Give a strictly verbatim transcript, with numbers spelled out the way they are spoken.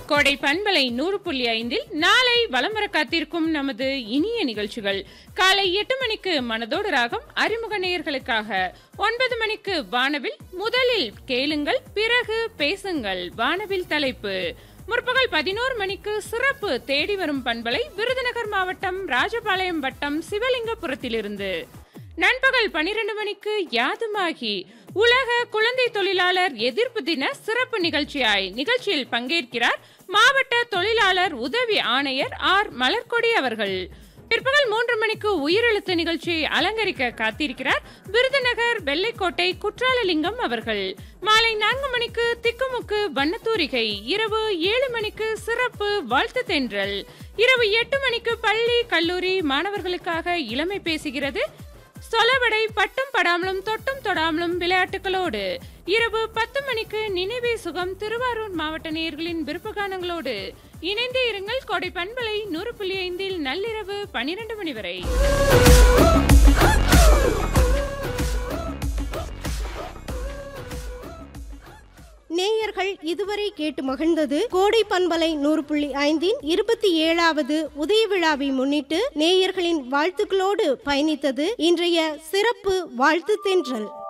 கோடை பண்பலை நூறு புள்ளி ஐந்தில் நாளை வலம் வர காத்திருக்கும் நமது இனிய நிகழ்ச்சிகள். காலை எட்டு மணிக்கு மனதோடு ராகம் அறிமுக நேயர்களுக்காக, ஒன்பது மணிக்கு வானவில், முதலில் கேளுங்கள் பிறகு பேசுங்கள் வானவில் தலைப்பு. முற்பகல் பதினோரு மணிக்கு சிறப்பு தேடி வரும் பண்பலை விருதுநகர் மாவட்டம் ராஜபாளையம் வட்டம் சிவலிங்கபுரத்திலிருந்து. நண்பகல் பனிரெண்டு மணிக்கு யாதுமாகி உலக குழந்தை தொழிலாளர் எதிர்ப்பு தின சிறப்பு நிகழ்ச்சியாய் நிகழ்ச்சியில் பங்கேற்கிறார் மாவட்ட தொழிலாளர் உதவி ஆணையர் ஆர் மலர்கொடி அவர்கள். பிற்பகல் மூன்று மணிக்கு உயிரெழுத்து நிகழ்ச்சியை அலங்கரிக்க காத்திருக்கிறார் விருதுநகர் வெள்ளைக்கோட்டை குற்றாலலிங்கம் அவர்கள். மாலை நான்கு மணிக்கு திக்குமுக்கு வண்ணத்தூரிகை, இரவு ஏழு மணிக்கு சிறப்பு வாழ்த்து தென்றல், இரவு எட்டு மணிக்கு பள்ளி கல்லூரி மாணவர்களுக்காக இளமை பேசுகிறது சொலவடை பட்டும் படாமலும் தொட்டும் தொடாமலும் விளையாட்டுகளோடு, இரவு பத்து மணிக்கு நினைவே சுகம் திருவாரூர் மாவட்ட நேயர்களின் விருப்பகானங்களோடு இணைந்தே இருங்கள். கோடை பண்பலை நூறு புள்ளி ஐந்தில் நள்ளிரவு பனிரெண்டு மணி வரை. நேயர்கள் இதுவரை கேட்டு மகிழ்ந்தது கோடை பண்பலை நூறு புள்ளி ஐந்தின் இருபத்தி ஏழாவது உதய விழாவை முன்னிட்டு நேயர்களின் வாழ்த்துக்களோடு பயணித்தது இன்றைய சிறப்பு வாழ்த்து தென்றல்.